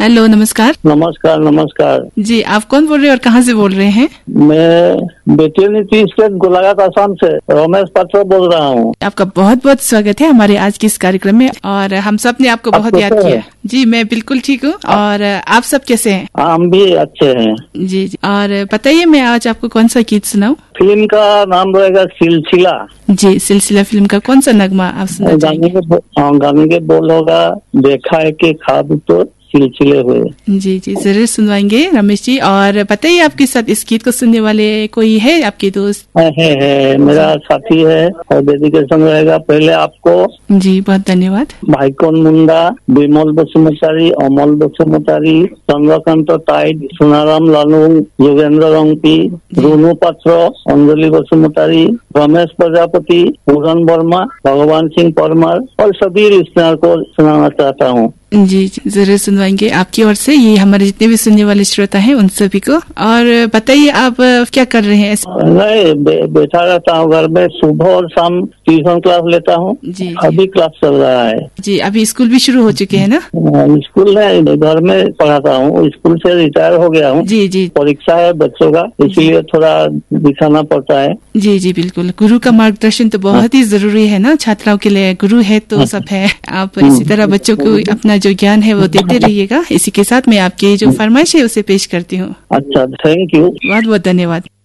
Hello, नमस्कार। नमस्कार नमस्कार जी, आप कौन बोल रहे हैं और कहाँ से बोल रहे हैं? मैं बेटियनी स्टेट गोलाघाट आसाम से रमेश पात्र बोल रहा हूँ। आपका बहुत बहुत स्वागत है हमारे आज के इस कार्यक्रम में। और हम सब ने आपको बहुत याद किया। जी, मैं बिल्कुल ठीक हूँ। और आप सब कैसे हैं? हम भी अच्छे हैं। जी जी। और बताइए, मैं आज आपको कौन सा गीत सुनाऊं? फिल्म का नाम रहेगा सिलसिला। जी, सिलसिला फिल्म का कौन सा नगमा आप सुनना चाहेंगे? गाने के बोल होगा, देखा है कि ख्वाब तो सिलसिले हुए। जी जी, जरूर सुनवाएंगे रमेश जी। और बताइए, आपके साथ इस गीत को सुनने वाले कोई है आपके दोस्त? है मेरा साथी है। और डेडिकेशन रहेगा पहले आपको। जी, बहुत धन्यवाद। भाईकन मुंडा, विमल बसुमतारी, अमल बसुमतारी, चंद्रकांत टाइट, सुनाराम लालू, योगेंद्र रंगपी, रोनू पात्र, अंजलि बसुमतारी, रमेश प्रजापति, पूरन वर्मा, भगवान सिंह परमार और सभी लिस्नर को सुनाना चाहता हूँ। जी, जरूर सुनवाएंगे आपकी ओर से। ये हमारे जितने भी सुनने वाले श्रोता हैं उन सभी को। और बताइए, आप क्या कर रहे हैं? नहीं, बैठा रहता हूँ घर में। सुबह और शाम ट्यूशन क्लास लेता हूँ। जी, अभी क्लास चल रहा है। जी, अभी स्कूल भी शुरू हो चुके हैं ना? स्कूल नहीं, घर में पढ़ाता हूँ। स्कूल से रिटायर हो गया हूँ। जी जी। परीक्षा है बच्चों का, इसलिए थोड़ा दिखाना पड़ता है। जी जी, बिल्कुल। गुरु का मार्गदर्शन तो बहुत ही जरूरी है ना, छात्राओं के लिए। गुरु है तो सब है। आप इसी तरह बच्चों को अपना जो ज्ञान है वो देते रहिएगा। इसी के साथ मैं आपकी जो फरमाइश है उसे पेश करती हूँ। अच्छा, थैंक यू। बहुत बहुत धन्यवाद।